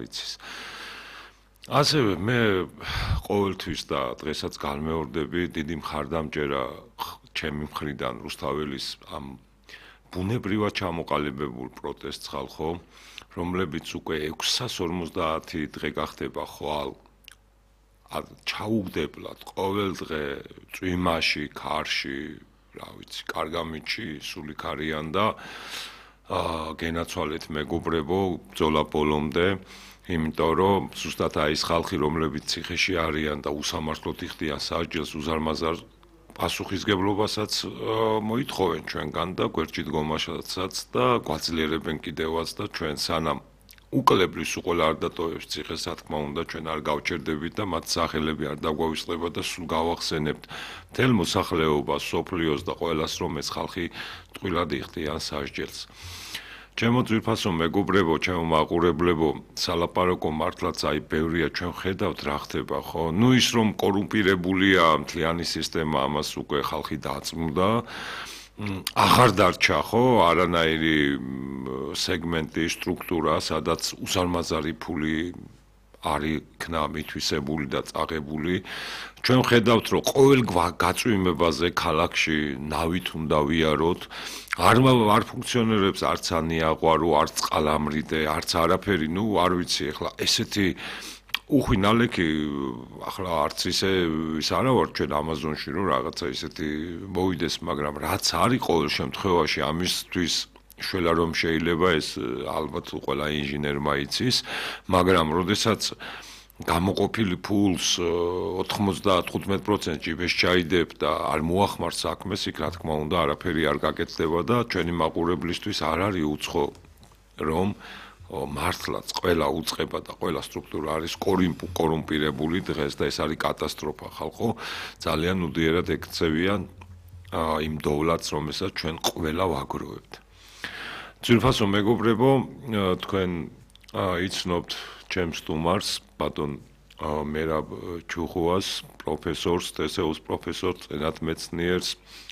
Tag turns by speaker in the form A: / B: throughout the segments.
A: იცის. ასევე მე ყოველთვის და დღესაც განმეორდები დიდი მხარდამჭერა ჩემი მხრიდან რუსთაველის ამ ბუნებრივად ჩამოყალიბებულ პროტესტს ხალხო, რომლებიც უკვე 650 დღე გახდება ხვალ ჩაუგდებლად ყოველ დღე წვიმაში, ქარში, რა ვიცი, კარგამიჩი, სულიქარიან და გენაცვალეთ მეგობრებო, ბრძოლა ბოლომდე, იმიტომ რომ ზუსტად აი ეს ხალხი, რომლებიც ციხეში არიან და უსამართლოდ იხდიან სასჯელს, უზარმაზარ პასუხისგებლობასაც მოითხოვენ ჩვენგან და გვერდში დგომასაც და გვაძლიერებენ კიდევაც და ჩვენ სანამ უკლებლის უყოლა არ დატოვებს ციხეს, რა თქმა უნდა, ჩვენ არ გავჩერდებით და მათ სახელები არ დაგვავისწრება და სულ გავახსენებთ მთელ მოსახლეობას, სოფლიოს და ყველას, რომ ეს ხალხი ტყუილად იხდიან სასჯელს. ჩემო ძვირფასო მეგობრებო, ჩემო მაყურებლებო, სალაპარაკო მართლაც აი ბევრია ჩვენ ხედავთ რა ხდება, ხო? ნუ ის რომ კორუმპირებულია მთლიანი სისტემა, ამას უკვე ხალხი დააწმუნდა. აღარ დარჩა, ხო, არანაირი სეგმენტი, სტრუქტურა, სადაც უსარმაზარი ფული არ იქნა მითვისებული და წაღებული. ჩვენ ხედავთ, რომ ყოველ გაწვიმებაზე ქალაქში ნავით უნდა ვიაროთ. არ ფუნქციონირებს არც ანიაღვარო, არც წყალამრიდე, არც არაფერი, ნუ არ ვიცი, ეხლა ესეთი უხვი ნალექი, ახლა არც ისე ის არა ვარ ჩვენ ამაზონში, რომ რაღაცა ისეთი მოვიდეს, მაგრამ რაც არის ყოველ შემთხვევაში ამისთვის შველა რომ შეიძლება ეს ალბათ ყველა ინჟინერმა იცის, მაგრამ როდესაც გამოყოფილი ფულს 95% ჯიბეს ჩაიდებ და არ მოახმარს საქმეს, იქ რა თქმა უნდა არაფერი არ გაკეთდება და ჩვენი მაყურებლისთვის არ არის უცხო რომ მართლაც ყველა უწყება და ყველა სტრუქტურა არის კორუმპირებული დღეს და ეს არის კატასტროფა ხალხო, ძალიან უდიერად ეკცევიან იმ დოვლათს, რომელსაც ჩვენ ყველა ვაგროვებთ. ძვირფასო მეგობრებო, თქვენ იცნობთ ჩემს სტუმარს, ბატონ მერაბ ჩუხუას, პროფესორს, TSE-ს პროფესორს, წენათმეცნიერს,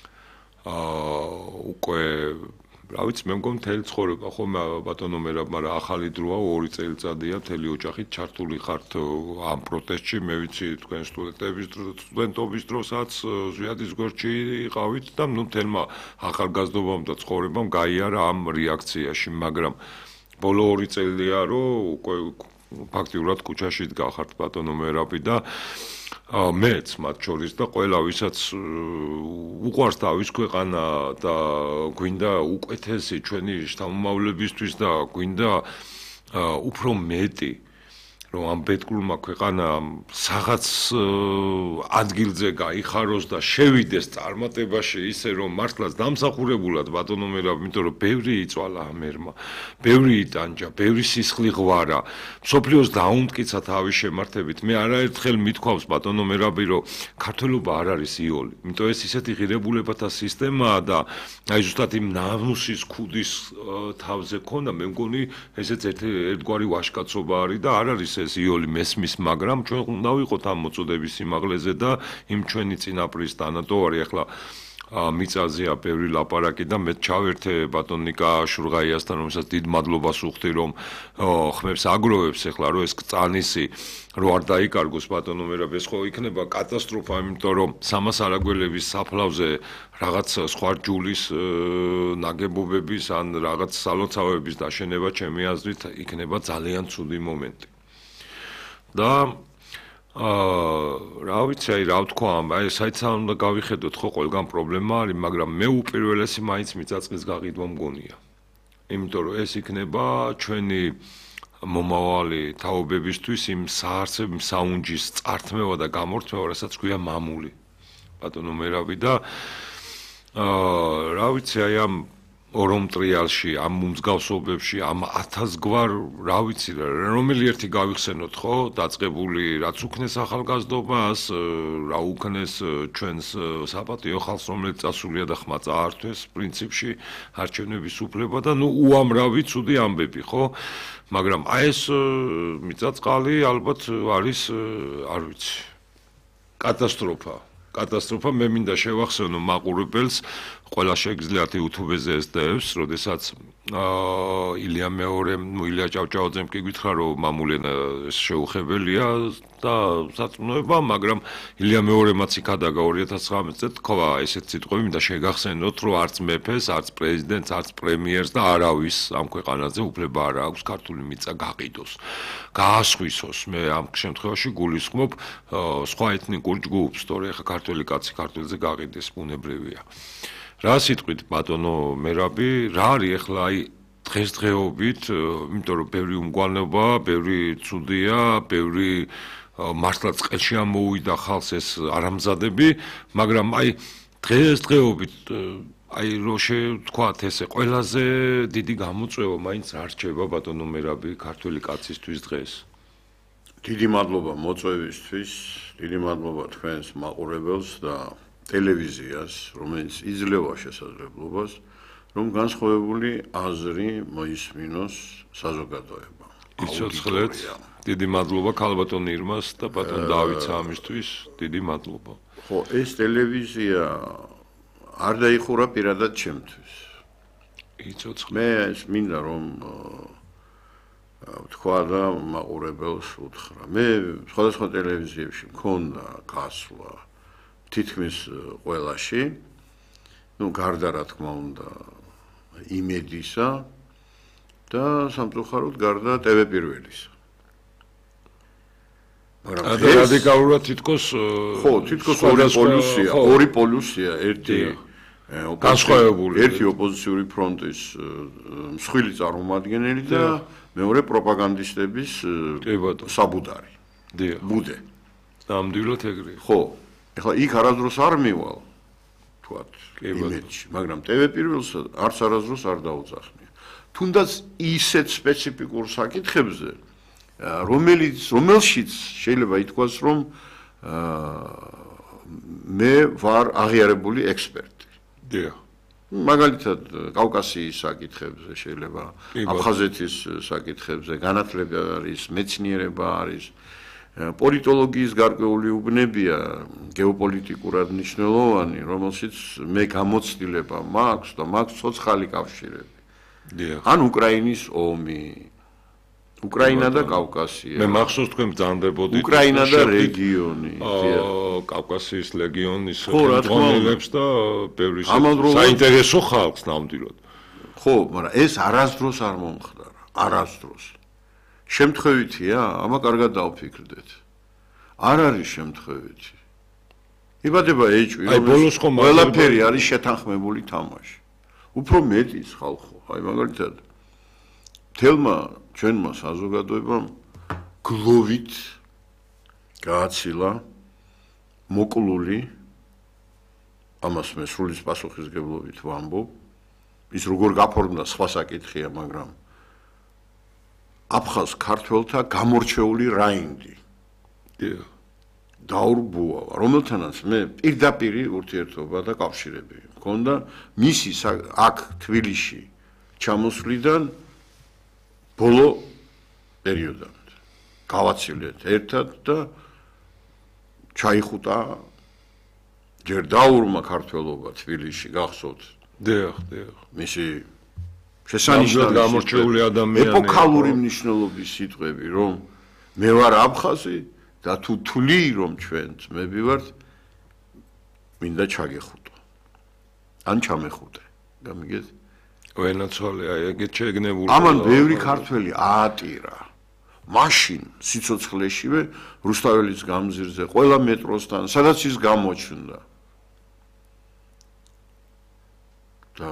A: უკვე რა ვიცი, მე მგონი მთელი ცხოვრება ხომ ბატონო მერაბ, მაგრამ ახალი დროა 2 წელიწადია მთელი ოჯახით ჩართული ხართ ამ პროტესტში, მე ვიცი თქვენ სტუდენტობის დროსაც ზვიადის გვერდში იყავით და ნუ მთელმა ახალგაზრდობამ და ცხოვრებამ გაიარა ამ რეაქციაში, მაგრამ ბოლო 2 წელია რომ უკვე ფაქტიურად ქუჩაში დგახართ ბატონო მერაბი და მეც მათ შორის და ყველა ვისაც უყვარს თავის ქვეყანა და გვინდა უკეთესი ჩვენი შთამომავლებისთვის და გვინდა უფრო მეტი რომ ამ ბედკრულმა ქვეყანამ რაღაც ადგილზე გაიხაროს და შევიდეს წარმატებაში ისე რომ მართლაც დამსახურებულად ბატონო მერაბ, იმიტომ რომ ბევრი იწვალა ამერმა, ბევრი იტანჯა, ბევრი სისხლი ღვარა, მსოფლიოს დაუმტკიცა თავის შემართებით. მე არაერთხელ მithქვავს ბატონო მერაბი, რომ ქართველობა არ არის იოლი, იმიტომ ეს ისეთი ღირებულებათა სისტემაა და აი ზუსტად იმ ნამუსის ქუდის თავზე ქონდა, მე მგონი ესეც ერთგვარი ვაჟკაცობა არის და არ არის ეს იოლი მესმის, მაგრამ ჩვენ უნდა ვიყოთ ამ მოწოდების სიმაღლეზე და იმ ჩვენი წინაპრის თანატოვარი ახლა მიწაზეა ბევრი ლაპარაკი და მე ჩავერთე ბატონ ნიკა შურღაიასთან, რომელსაც დიდ მადლობას ვუხდი, რომ ხმებს აგროვებს ახლა, რომ ეს კწანისი რო არ დაიკარგოს ბატონო მერაბ, ეს ხო იქნება კატასტროფა, იმიტომ რომ სამას არაგველების საფლავზე რაღაც სხვა ჯულის ნაგებობების ან რაღაც სალოცავების დაშენება ჩემი აზრით იქნება ძალიან ცუდი მომენტი. და რა ვიცი, აი რა ვთქვა, აი საერთოდ უნდა გავიხედოთ ხო ყველგან პრობლემა არის, მაგრამ მე უპირველესი მაინც მიწაწყლის გაყიდვა მგონია. იმიტომ რომ ეს იქნება ჩვენი მომავალი თაობებისთვის იმ საარსებრივ საუნჯის წართმევა და გამორთმევა, რასაც ქვია მამული. ბატონო მერაბი და რა ვიცი, აი ამ ორომ ტრიალში, ამ მსგავსობებში, ამ 1000 გვარ, რა ვიცი, რომელი ერთი გავიხსენოთ, ხო, დაწყებული, რაც უქნეს ახალგაზრდობას, რა უქნეს ჩვენს საპატიო ხალხს, რომელიც წასულია და ხმა წაართვეს პრინციპში არჩევნების უფლება და ნუ უამრავი ცუდი ამბები, ხო? მაგრამ აი ეს მიწაწყალი ალბათ არის, არ ვიცი, კატასტროფა. კატასტროფა, მე მინდა შევახსენო მაყურებელს, ყველა შეგიძლიათ YouTube-ზე ესდევს, როდესაც ილია მეორემ, ილია ჭავჭავაძემ კი გითხრა, რომ მამულენა ეს შეუხებელია და საწმუნოება, მაგრამ ილია მეორემაც იქადაგა 2019 წელს თქვა ესეთ სიტყვები, მინდა შეგახსენოთ, რომ არც მეფეს, არც პრეზიდენტს, არც პრემიერს და არავის ამ ქვეყანაზე უფლება არ აქვს ქართული მიწა გაყიდოს, გაასხვისოს. მე ამ შემთხვევაში გულისხმობ სხვა ეთნიკურ ჯგუფს, თორე ხა ქართველი კაცი ქართველზე გაყიდეს ბუნებრივია. რა სიტყვით ბატონო მერაბი, რა არის ახლა აი დღესდღეობით, იმიტომ რომ ბევრი უმგვალობა, ბევრი ცუდია, ბევრი მართლა წყელში ამოუვიდა ხალხს ეს არამზადები, მაგრამ აი დღესდღეობით აი რო შევთქვათ ესე ყველაზე დიდი გამოწვევა მაინც არ რჩება ბატონო მერაბი ქართველი კაცისთვის დღეს.
B: დიდი მადლობა მოწვევისთვის, დიდი მადლობა თქვენს მაყურებელს და ტელევიზიას, რომელიც იძლევა შესაძლებლობას, რომ განსხვავებული აზრი მოისმინოს საზოგადოებამ.
A: იცოცხლეთ, დიდი მადლობა ქალბატონ ირმას და ბატონ დავითს ამისთვის, დიდი მადლობა.
B: ხო, ეს ტელევიზია არ დაიხურა პირადად ჩემთვის.
A: იცოცხლეთ.
B: მე მინდა რომ თქვა და მაყურებელს უთხრა. მე სხვადასხვა ტელევიზიებში მქონდა გასვლა თითქმის ყველაში, გარდა რა თქმა უნდა იმედისა და სამწუხაროდ გარდა TV პირველისა. მაგრამ
A: რადიკალურად თითქოს
B: ხო, თითქოს ორი პოლუსია, ერთი
A: განსხვავებული,
B: ერთი ოპოზიციური ფრონტის მსხვილი წარმომადგენელი და მეორე პროპაგანდისტების საბუდარი. ბუდე.
A: ნამდვილად ეგრეა.
B: ხო, ეხლა იქ არასდროს არ მივალ, თქვათ, იმედში, მაგრამ TV პირველს არც არასდროს არ დაუძახნია. თუნდაც ისეთ სპეციფიკურ საკითხებზე, რომელშიც შეიძლება ითქვას, რომ მე ვარ აღიარებული ექსპერტი.
A: დიახ.
B: მაგალითად, კავკასიის საკითხებზე შეიძლება, აფხაზეთის საკითხებზე, განათლება არის, მეცნიერება არის, პოლიტოლოგიის გარკვეული უბნებია, გეოპოლიტიკურად მნიშვნელოვანი, რომელშიც მე გამოცდილება მაქვს და მაქვს ცოცხალი კავშირები.
A: დიახ.
B: ან უკრაინის ომი, უკრაინა და კავკასია.
A: მე მახსოვს თქვენ ბრძანდებოდით
B: უკრაინა და რეგიონი.
A: კავკასიის ლეგიონის ხელმძღვანელებს და ბევრი საინტერესო ხალხს ნამდვილად.
B: ხო, მაგრამ ეს არასდროს არ მომხდარა, არასდროს. შემთხვევითია, ამა კარგად დავფიქრდეთ. არ არის შემთხვევითი. იბადება ეჭვი, რომ ყველაფერი არის შეთანხმებული თამაში. უფრო მეტიც ხალხო, აი მაგალითად თელმა ჩვენმა საზოგადოებამ გლოვით გააცილა მოკლული ამას მე სრულის პასუხისგებლობით ვამბობ ის როგორ გაფორმდა სხვა საკითხია მაგრამ აფხაზ ქართველთა გამორჩეული რაინდი დაურბუავა რომელთანაც მე პირდაპირი ურთიერთობა და კავშირები მქონდა მისი აქ თბილისში ჩამოსვლიდან ბოლო პერიოდამდე გავაცილეთ ერთად და ჩაიხუტა ჯერ დაურმა ქართველობა თბილისში გახსოვთ
A: დიახ
B: მისი შესანიშნავი
A: გამორჩეული ადამიანი
B: ეპოქალური მნიშვნელობის სიტყვები რომ მე ვარ აფხაზი და თუ თვლი რომ ჩვენ ძმები ვართ მინდა ჩაგეხუტო ან ჩამეხუტე გამიგეთ
A: ვენაცვალე აი ეგეთ შეგნებული
B: ამან ბევრი ქართველი აატირა მაშინ სიცოცხლეშივე რუსთაველის გამზირზე ყველა მეტროსთან სადაც ის გამოჩნდა და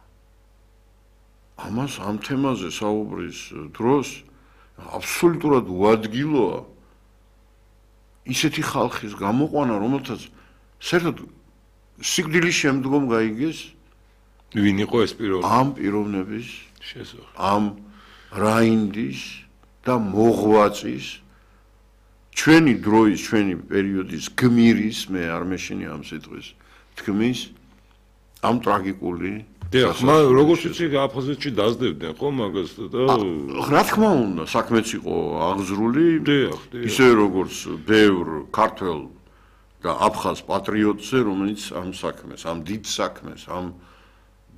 B: ამას ამ თემაზე საუბრის დროს აბსოლუტურად უადგილოა ისეთი ხალხის გამოყვანა რომელთაც საერთოდ სიკვდილის შემდგომ გაიგეს
A: ვინ იყო ეს პიროვნება
B: ამ პიროვნების
A: შესახებ
B: ამ რაინდის და მოღვაწის ჩვენი დროის ჩვენი პერიოდის გმირის მე არ მეშინი ამ სიტყვის თქმის ამ ტრაგიკული
A: დიახ როგორც იცი აფხაზეთში დაძდებდნენ ხო მაგას და
B: რა თქმა უნდა საქმეც იყო აღზრული
A: დიახ
B: ისე როგორც ბევრ ქართველ და აფხაზ პატრიოტზე რომელიც ამ საქმეს ამ დიდ საქმეს ამ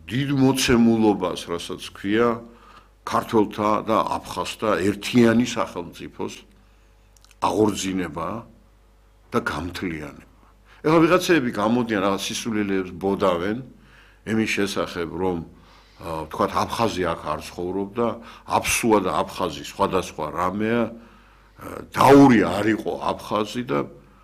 B: დიდ მოცემულობას, რასაც ქვია ქართველთა და აფხაზთა ერთიანი სახელმწიფოს აღორძინება და გამთლიანება. ეხლა ვიღაცები გამოდიან რაღაც სისულელეებს ბოდავენ ემის შესახებ, რომ თქვათ აფხაზი აქ არ ცხოვრობდა, აფსუა და აფხაზი სხვადასხვა რამეა, დაური არ იყო აფხაზი და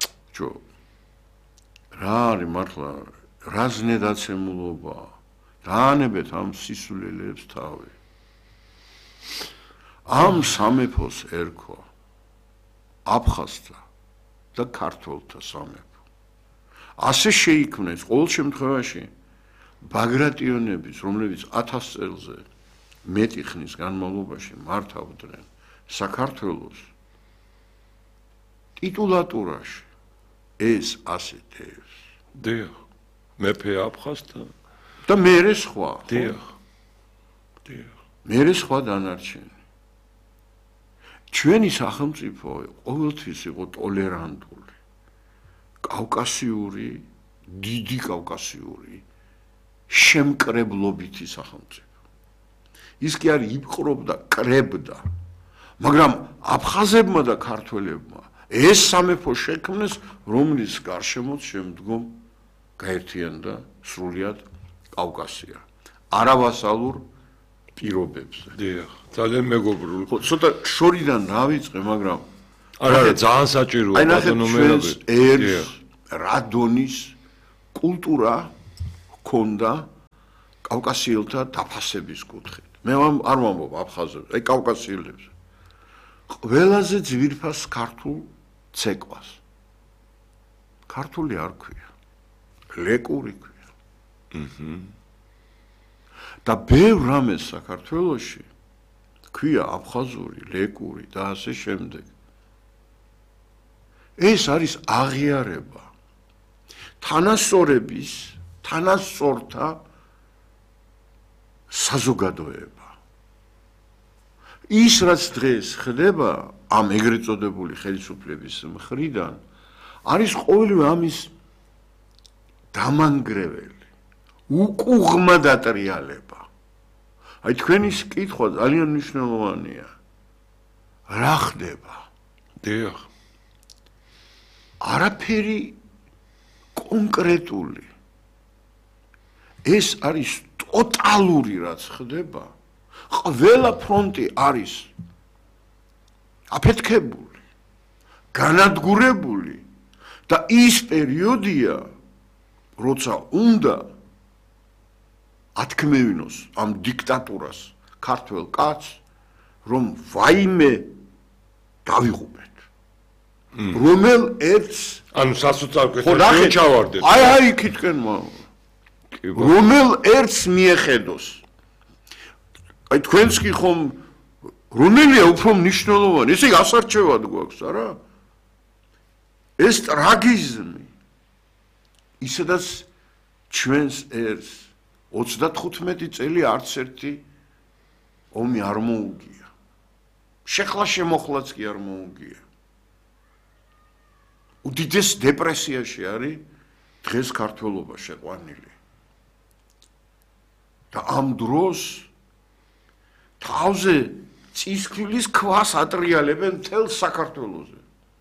B: რა არის მართლა რა ზნედაცემულობა დაანებეთ ამ სისულელეებს თავი. ამ სამეფოს ერქვა აფხაზთა და ქართველთა სამეფო. ასე შეიქმნეს ყოველ შემთხვევაში ბაგრატიონების, რომლებიც 1000 წელზე მეტი ხნის განმავლობაში მართავდნენ საქართველოს ტიტულატურაში ეს ასეთებს.
A: დიახ. მეფე აფხაზთა
B: და მერე სხვა.
A: დიახ.
B: მერე სხვა დანარჩენი. ჩვენი სახელმწიფო ყოველთვის იყო ტოლერანტული. კავკასიური, დიდი კავკასიური შემკრებლობითი სახელმწიფო. ის კი არ იპყრობდა, კრებდა. მაგრამ აფხაზებმა და ქართველებმა ეს სამეფო შექმნეს, რომლის გარშემოც შემდგომ გაერთიანდა სრულიად კავკასია. არავასალურ პირობებზე.
A: დიახ, ძალიან მეგობრული.
B: ხო, ცოტა შორიდან დავიწყე, მაგრამ
A: არა, ძალიან საჭიროა ბატონო მერაბი.
B: ეს რადონის კულტურა ჰქონდა კავკასიელთა დაფასების კუთხით. მე არ ვამბობ აფხაზებს, აი კავკასიელებს. ყველაზე ძვირფას ქართულ ცეკვას. ქართული არ ქვია. ლეკური ქვია. და ბევრ რამეს საქართველოში ქვია აფხაზური, ლეკური და ასე შემდეგ. ეს არის აღიარება თანასწორების, თანასწორთა საზოგადოება. ის რაც დღეს ხდება ამ ეგრეთ წოდებული ხელისუფლების მხრიდან არის ყოველივე ამის დამანგრეველი, უკუღმა დატრიალება. აი თქვენი კითხვა ძალიან მნიშვნელოვანია. რა ხდება?
A: დიახ.
B: არაფერი კონკრეტული. ეს არის ტოტალური რაც ხდება. ყველა ფრონტი არის აფეთქებული, განადგურებული და ის პერიოდია, როცა უნდა ათქმევინოს ამ დიქტატურას ქართველ კაცს, რომ ვაიმე დავიღუპეთ. რომელ ერთს
A: ანუ სასოწარკვეთში ჩავარდეთ.
B: აი იქითკენ რომელ ერთს მიეხედოს. აი თქვენს კი ხომ რომელია უფრო მნიშვნელოვანი? ესე ასარჩევად გვაქვს, არა? ეს ტრაგიზმი ისედაც ჩვენს ერთს 35 წელი არც ერთი ომი არ მოუგია. შეხლა შემოხლაც კი არ მოუგია. უდიდეს დეპრესიაში არის დღეს ქართველობა შეყვანილი. და ამ დროს თავზე წისქვილის ქვას ატრიალებენ მთელ საქართველოზე.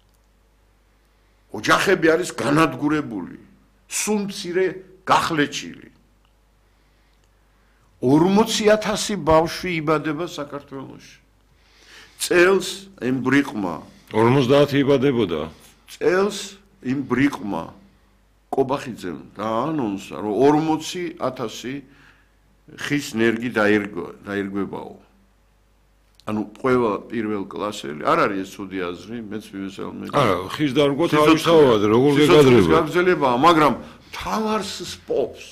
B: ოჯახები არის განადგურებული, სულ მცირე გახლეჩილი. 40,000 ბავშვი იბადება საქართველოში. წელს იმ ბრიყმა
A: 50 იბადებოდა.
B: წელს იმ ბრიყმა კობახიძემ დაანონსა, რომ 40,000 ხის ნერგი დაირგვებაო. ანუ ყველა პირველ კლასელი, არ არის ეს ცუდი აზრი, მეც მივესალმე.
A: არა, ხის დარგვა თავისთავად, როგორ გეგადრება.
B: გაგრძელებაა, მაგრამ თავარს სპობს.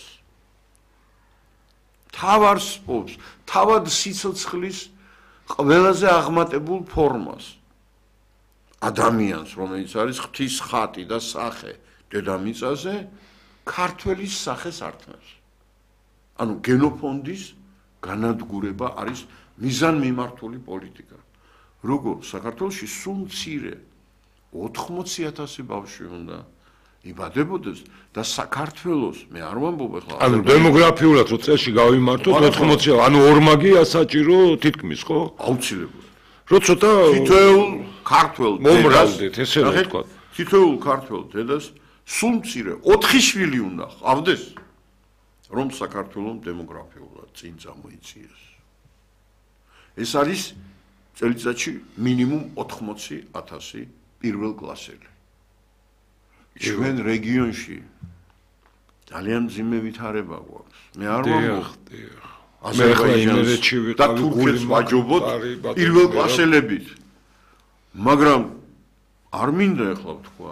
B: თავად სიცოცხლის ყველაზე აღმატებულ ფორმას. ადამიანს, რომელიც არის ღვთის ხატი და სახე დედამიწაზე, ქართველის სახეს ართმევს. ანუ გენოფონდის განადგურება არის მიზანმიმართული პოლიტიკა. როგორ საქართველოში სულ მცირე 80,000 ბავშვი უნდა იბადებოდეს და საქართველოს მე არ ვამბობ ახლა
A: ანუ დემოგრაფიულად რო წელში გავიმართოთ 80 ანუ ორმაგია საჭირო თითქმის ხო?
B: აუცილებლად.
A: რო ცოტა
B: თითოეულ ქართველ
A: მომრავლდეთ ესე რა თქვა.
B: თითოეულ ქართველ დედას სულ მცირე 4 შვილი უნდა ჰყავდეს რომ საქართველოს დემოგრაფიულად წინ წამოიწიეს. ეს არის წელიწადში მინიმუმ 80,000 პირველ კლასელი. ჩვენ რეგიონში ძალიან მძიმე ვითარება გვაქვს. მე არ ვამბობ.
A: აზერბაიჯანში
B: და თურქეთს ვაჯობოთ პირველ კლასელებით. მაგრამ არ მინდა ახლა ვთქვა.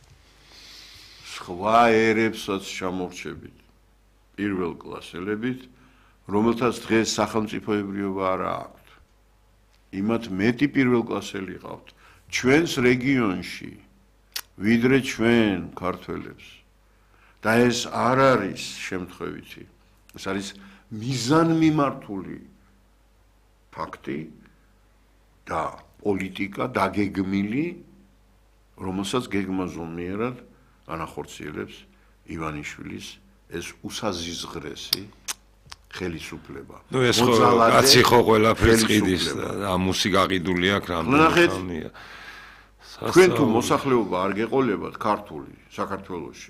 B: სხვა ერებსაც ჩამორჩებით პირველ კლასელებით, რომელთაც დღეს სახელმწიფოებრიობა არ აქვთ. იმათ მეტი პირველ კლასელი ყავთ ჩვენს რეგიონში. ვიდრე ჩვენ ქართველებს და ეს არ არის შემთხვევითი ეს არის მიზანმიმართული ფაქტი და პოლიტიკა დაგეგმილი რომელსაც გეგმაზომიერად განახორციელებს ივანიშვილის ეს უსაზიზღრესი ხელისუფლება.
A: ნუ ეს ხო კაცი ხო ყველაფერს ყიდის და ამუსი გაყიდული აქვს რამდენი
B: თქვენ თუ მოსახლეობა არ გეყოლებათ ქართული საქართველოში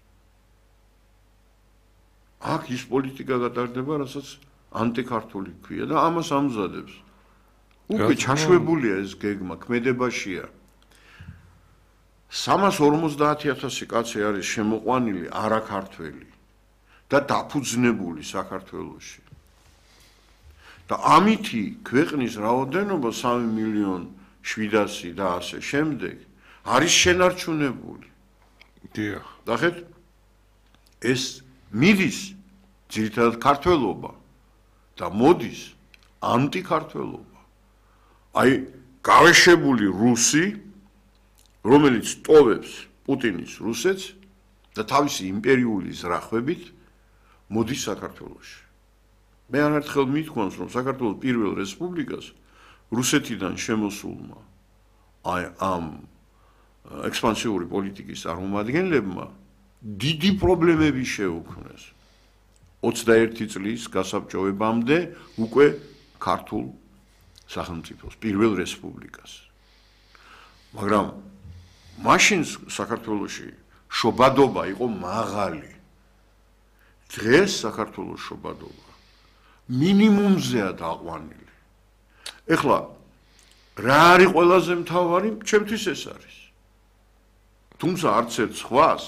B: აქ ის პოლიტიკა გატარდება რასაც ანტიქართული ქვია და ამას ამზადებს უკვე ჩაშვებულია ეს გეგმა ქმედებაშია 350,000 კაცი არის შემოყვანილი არაქართველი და დაფუძნებული საქართველოში და ამითი ქვეყნის რაოდენობა 3,700,000 და ასე შემდეგ არის შენარჩუნებული.
A: დიახ.
B: ნახეთ ეს მიდის ძირითადად ქართველობა და მოდის ანტიქართველობა. აი გავეშებული რუსი რომელიც ტოვებს პუტინის რუსეთს და თავისი იმპერიული ზრახვებით მოდის საქართველოში. მე არაერთხელ მithქვამს რომ საქართველოს პირველ რესპუბლიკას რუსეთიდან შემოსულმა აი ამ ექსპანსიური პოლიტიკის წარმომადგენლებმა დიდი პრობლემები შეუქმნეს 21 წლის გასაბჭოებამდე უკვე ქართულ სახელმწიფოს პირველ რესპუბლიკას მაგრამ მაშინ საქართველოში შობადობა იყო მაღალი დღეს საქართველოს შობადობა მინიმუმზეა დაყვანილი ეხლა რა არის ყველაზე მთავარი ჩემთვის ეს არის თუმცა არც ერთ სხვას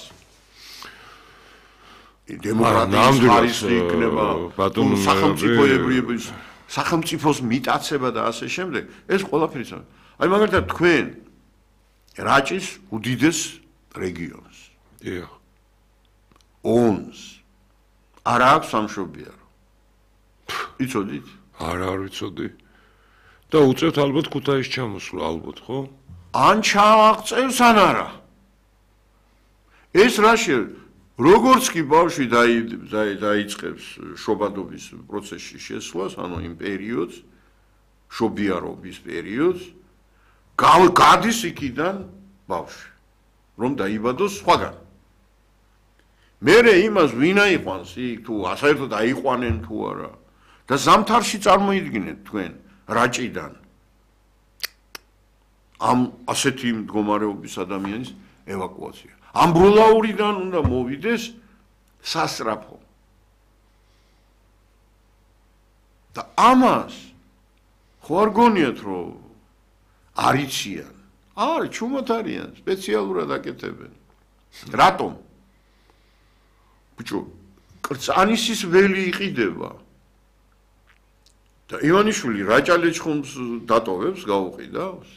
B: დემოკრატიის ხარისხი იქნება სახელმწიფოებრიობის სახელმწიფოს მიტაცება და ასე შემდეგ ეს ყველაფერი აი მაგალითად თქვენ რაჭის უდიდეს რეგიონს
A: დიახ
B: ონს არ აქვს სამშობიარო იცოდით
A: არ ვიცოდი და უწევთ ალბათ ქუთაისში ჩამოსვლა ალბათ ხო?
B: ან ჩააღწევს ან არა. ეს რაში როგორც კი ბავშვი დაიწყებს შობადობის პროცესში შესვლას, ანუ იმ პერიოდს, შობიარობის პერიოდს, გადის იქიდან ბავშვი, რომ დაიბადოს სხვაგან. მერე იმას ვინ აიყვანს იქ თუ საერთოდ აიყვანენ თუ არა და ზამთარში წარმოიდგინეთ თქვენ რაჭიდან ამ ასეთი მდგომარეობის ადამიანის ევაკუაცია. ამბროლაურიდან უნდა მოვიდეს სასწრაფო. და ამას ხო არ გონიათ რომ არიციან. არ ჩუმად არიან, სპეციალურად აკეთებენ. რატომ? ბიჭო, კრწანისის ველი იყიდება. და ივანიშვილი რაჭალეჩხუმს დატოვებს, გაუყიდავს.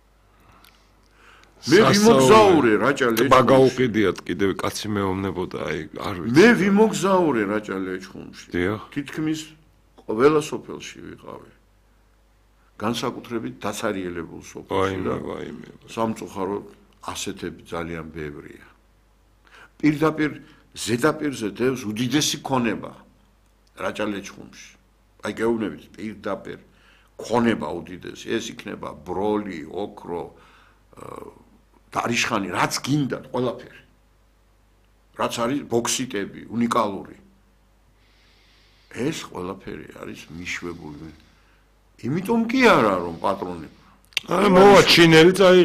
B: მე ვიმოგზაურე რაჭალეჩხუმში.
A: ტბა გაუყიდიათ კიდევ კაცი მეომნებოდა, აი, არ ვიცი.
B: მე ვიმოგზაურე რაჭალეჩხუმში.
A: დიახ.
B: თითქმის ყველა სოფელში ვიყავი. განსაკუთრებით დაცარიელებულ სოფელში და სამწუხაროდ ასეთები ძალიან ბევრია. პირდაპირ ზედაპირზე დევს უდიდესი ქონება რაჭალეჩხუმში. აი გეუბნებით პირდაპირ ქონება უდიდესი ეს იქნება ბროლი, ოქრო, დარიშხანი, რაც გინდათ ყველაფერი. რაც არის ბოქსიტები, უნიკალური. ეს ყველაფერი არის მიშვებული. იმიტომ კი არა რომ პატრონი
A: მოვა ჩინელი წაიღო